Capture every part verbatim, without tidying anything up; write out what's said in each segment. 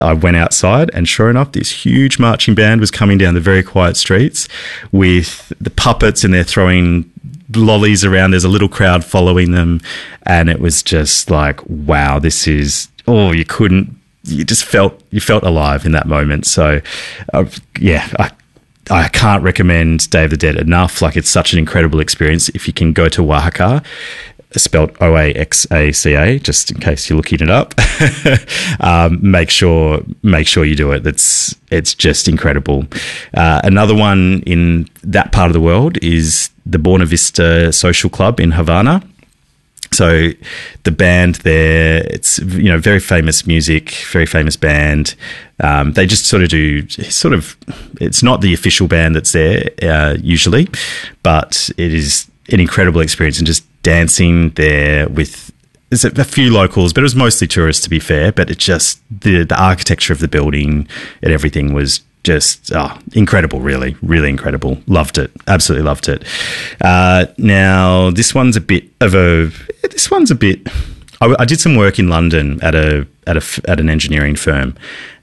I went outside, and sure enough, this huge marching band was coming down the very quiet streets with the puppets, and they're throwing lollies around. There's a little crowd following them, and it was just like, wow, this is, oh, you couldn't, you just felt, you felt alive in that moment. So, uh, yeah, I, I can't recommend Day of the Dead enough. Like, it's such an incredible experience. If you can go to Oaxaca, spelled O A X A C A, just in case you're looking it up, um, make sure make sure you do it. It's it's just incredible. Uh, another one in that part of the world is the Buena Vista Social Club in Havana. So the band there, it's, you know, very famous music, very famous band. Um, they just sort of do sort of, it's not the official band that's there uh, usually, but it is an incredible experience, and just dancing there with, there's a few locals, but it was mostly tourists, to be fair. But it just, the the architecture of the building and everything was just oh, incredible, really, really incredible. Loved it, absolutely loved it. Uh, now, this one's a bit of a, this one's a bit, I, I did some work in London at a at a at an engineering firm,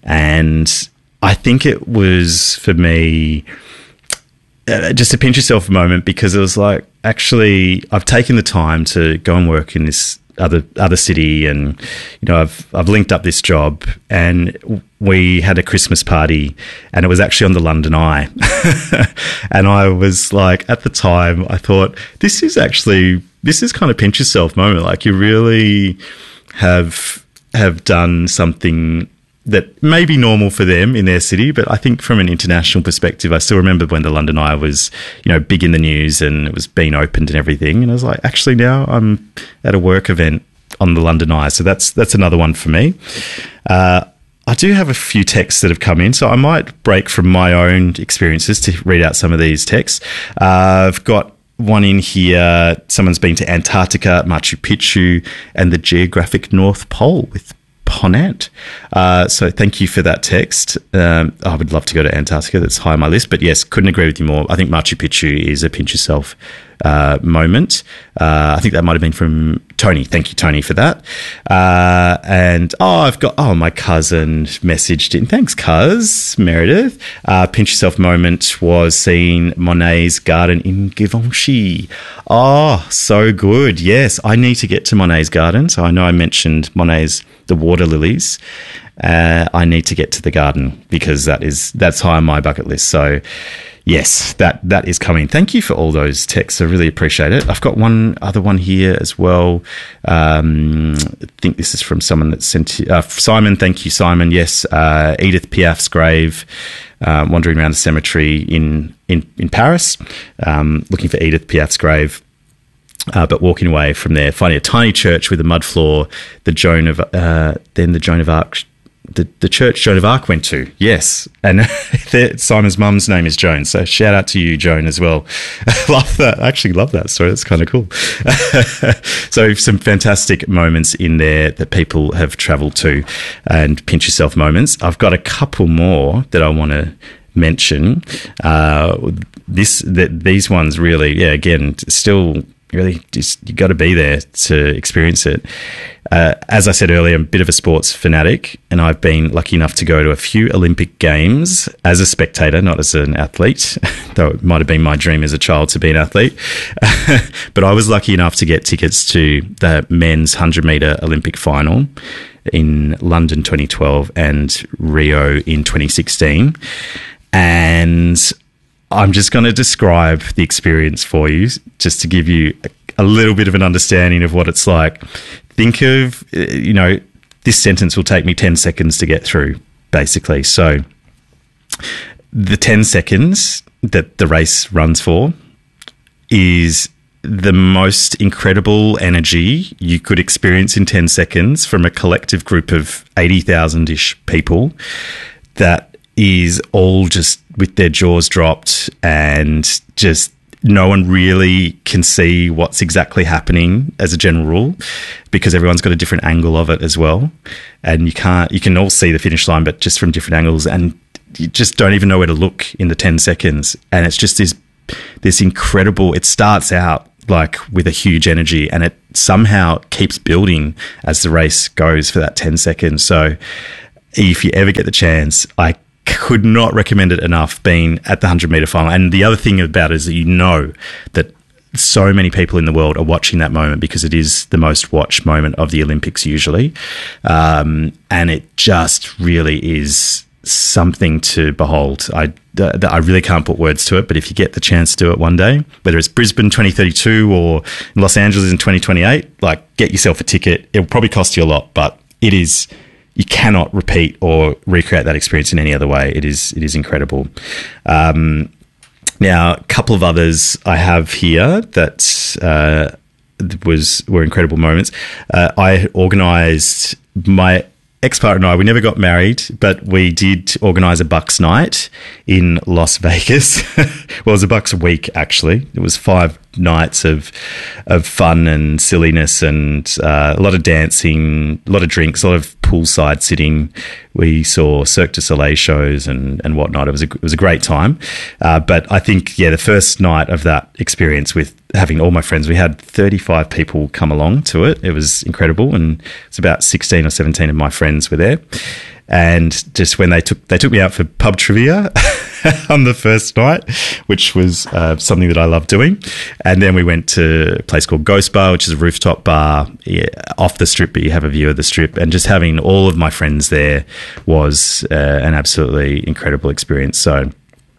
and I think it was, for me, Uh, just a pinch yourself moment, because it was like, actually, I've taken the time to go and work in this other other city, and you know, I've I've linked up this job, and we had a Christmas party, and it was actually on the London Eye, and I was like, at the time, I thought, this is actually, this is kind of pinch yourself moment. Like, you really have have done something that may be normal for them in their city, but I think from an international perspective, I still remember when the London Eye was, you know, big in the news and it was being opened and everything. And I was like, actually, now I'm at a work event on the London Eye. So that's that's another one for me. Uh, I do have a few texts that have come in, so I might break from my own experiences to read out some of these texts. Uh, I've got one in here. Someone's been to Antarctica, Machu Picchu, and the geographic North Pole with Ponant. Uh, so thank you for that text. Um, I would love to go to Antarctica. That's high on my list. But yes, couldn't agree with you more. I think Machu Picchu is a pinch yourself uh, moment. Uh, I think that might have been from Tony. Thank you, Tony, for that. Uh, and, oh, I've got, oh, my cousin messaged in. Thanks, cuz, Meredith. Uh, pinch yourself moment was seeing Monet's garden in Givenchy. Oh, so good. Yes, I need to get to Monet's garden. So I know I mentioned Monet's the water lilies. Uh, I need to get to the garden, because that is that's high on my bucket list. So yes, that that is coming. Thank you for all those texts. I really appreciate it. I've got one other one here as well. Um, I think this is from someone that sent uh, Simon. Thank you, Simon. Yes, uh, Edith Piaf's grave. Uh, wandering around the cemetery in in in Paris, um, looking for Edith Piaf's grave. Uh, but walking away from there, finding a tiny church with a mud floor, the Joan of uh, then the Joan of Arc, the, the church Joan of Arc went to. Yes, and Simon's mum's name is Joan, so shout out to you, Joan, as well. Love that. I actually love that story. That's kind of cool. So some fantastic moments in there that people have travelled to, and pinch yourself moments. I've got a couple more that I want to mention. Uh, this that these ones really, yeah, again, still. Really, just you got to be there to experience it. Uh, as I said earlier, I'm a bit of a sports fanatic, and I've been lucky enough to go to a few Olympic Games as a spectator, not as an athlete, though it might have been my dream as a child to be an athlete. But I was lucky enough to get tickets to the men's one hundred metre Olympic final in London twenty twelve and Rio in twenty sixteen. And I'm just going to describe the experience for you, just to give you a, a little bit of an understanding of what it's like. Think of, you know, this sentence will take me ten seconds to get through, basically. So the ten seconds that the race runs for is the most incredible energy you could experience in ten seconds from a collective group of eighty thousand-ish people that is all just with their jaws dropped, and just no one really can see what's exactly happening as a general rule, because everyone's got a different angle of it as well. And you can't, you can all see the finish line, but just from different angles, and you just don't even know where to look in the ten seconds. And it's just this, this incredible, it starts out like with a huge energy, and it somehow keeps building as the race goes for that ten seconds. So if you ever get the chance, I could not recommend it enough, being at the one hundred metre final. And the other thing about it is that you know that so many people in the world are watching that moment, because it is the most watched moment of the Olympics usually. Um, and it just really is something to behold. I, uh, I really can't put words to it, but if you get the chance to do it one day, whether it's Brisbane twenty thirty-two or Los Angeles in twenty twenty-eight, like, get yourself a ticket. It'll probably cost you a lot, but it is, you cannot repeat or recreate that experience in any other way. It is, it is incredible. Um, now, a couple of others I have here that uh, was were incredible moments. Uh, I organised my ex-partner and I, we never got married, but we did organise a Bucks night in Las Vegas. Well, it was a Bucks week, actually. It was five nights of of fun and silliness, and uh, a lot of dancing, a lot of drinks, a lot of poolside sitting. We saw Cirque du Soleil shows and, and whatnot. It was a, it was a great time. Uh, but I think, yeah, the first night of that experience with having all my friends, we had thirty-five people come along to it. It was incredible. And it's about sixteen or seventeen of my friends were there. And just when they took, they took me out for pub trivia on the first night, which was uh, something that I love doing. And then we went to a place called Ghost Bar, which is a rooftop bar, yeah, off the strip, but you have a view of the strip. And just having all of my friends there was uh, an absolutely incredible experience. So,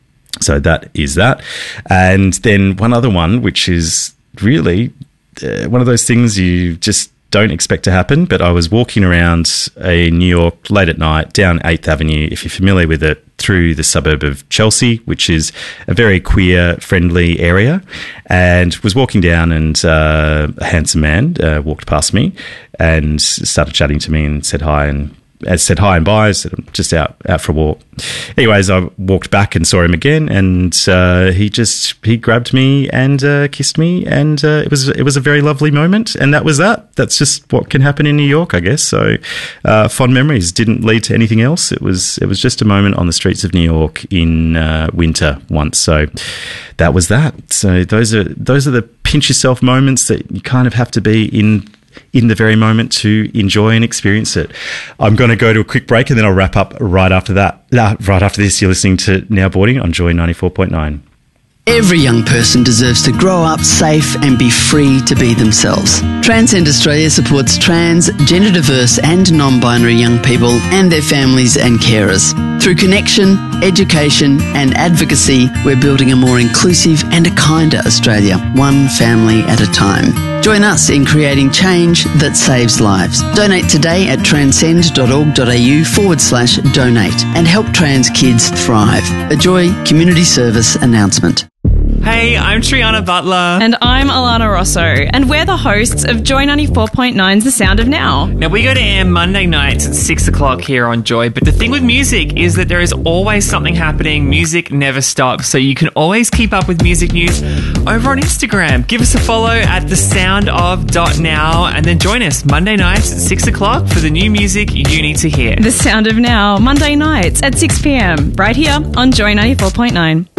so that is that. And then one other one, which is really uh, one of those things you just don't expect to happen, but I was walking around a New York late at night down eighth Avenue, if you're familiar with it, through the suburb of Chelsea, which is a very queer-friendly area, and was walking down, and uh, a handsome man uh, walked past me and started chatting to me and said hi, and as said hi and bye. I said, I'm just out, out for a walk. Anyways, I walked back and saw him again, and uh, he just he grabbed me and uh, kissed me, and uh, it was it was a very lovely moment. And that was that. That's just what can happen in New York, I guess. So uh, fond memories. Didn't lead to anything else. It was it was just a moment on the streets of New York in uh, winter once. So that was that. So those are those are the pinch yourself moments that you kind of have to be in. in the very moment to enjoy and experience it. I'm going to go to a quick break, and then I'll wrap up right after that. Uh, right after this, you're listening to Now Boarding on Joy ninety-four point nine. Every young person deserves to grow up safe and be free to be themselves. Transcend Australia supports trans, gender diverse and non-binary young people and their families and carers. Through connection, education and advocacy, we're building a more inclusive and a kinder Australia, one family at a time. Join us in creating change that saves lives. Donate today at transcend.org.au forward slash donate and help trans kids thrive. A Joy Community Service announcement. Hey, I'm Triana Butler. And I'm Alana Rosso. And we're the hosts of Joy ninety-four point nine's The Sound of Now. Now, we go to air Monday nights at six o'clock here on Joy, but the thing with music is that there is always something happening. Music never stops, so you can always keep up with music news over on Instagram. Give us a follow at the sound of dot now, and then join us Monday nights at six o'clock for the new music you need to hear. The Sound of Now, Monday nights at six p.m, right here on Joy ninety-four point nine.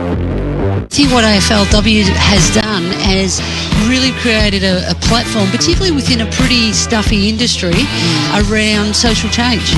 I think what A F L W has done is really created a, a platform, particularly within a pretty stuffy industry, around social change.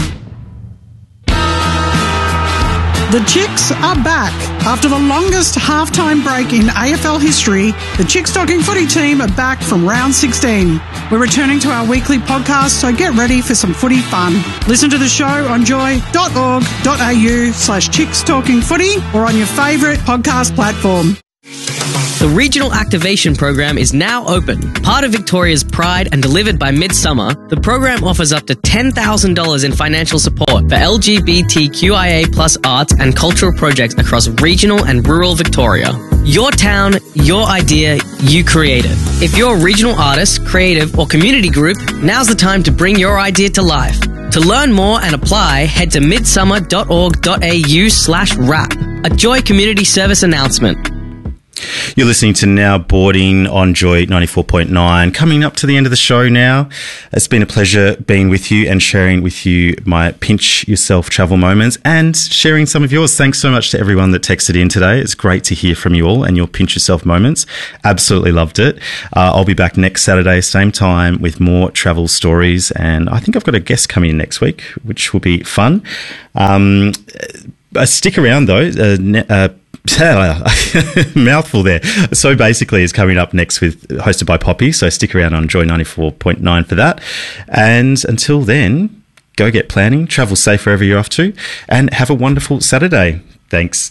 The Chicks are back. After the longest halftime break in A F L history, the Chicks Talking Footy team are back from round sixteen. We're returning to our weekly podcast, so get ready for some footy fun. Listen to the show on joy.org.au slash Chicks Talking Footy or on your favourite podcast platform. The Regional Activation Program is now open. Part of Victoria's pride and delivered by Midsummer, the program offers up to ten thousand dollars in financial support for L G B T Q I A plus arts and cultural projects across regional and rural Victoria. Your town, your idea, you create it. If you're a regional artist, creative or community group, now's the time to bring your idea to life. To learn more and apply, head to midsummer.org.au slash wrap. A Joy Community Service announcement. You're listening to Now Boarding on Joy ninety-four point nine. Coming up to the end of the show now. It's been a pleasure being with you and sharing with you my pinch yourself travel moments and sharing some of yours. Thanks so much to everyone that texted in today. It's great to hear from you all and your pinch yourself moments. Absolutely loved it. Uh, I'll be back next Saturday, same time, with more travel stories. And I think I've got a guest coming in next week, which will be fun. Um, uh, stick around though. Uh, ne- uh, mouthful there. So Basically is coming up next with hosted by Poppy. So stick around on Joy ninety-four point nine for that. And until then, go get planning, travel safe wherever you're off to, and have a wonderful Saturday. Thanks.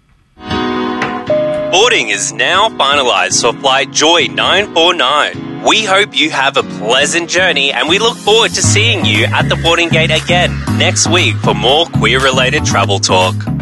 Boarding is now finalised for flight Joy nine four nine. We hope you have a pleasant journey and we look forward to seeing you at the boarding gate again next week for more queer-related travel talk.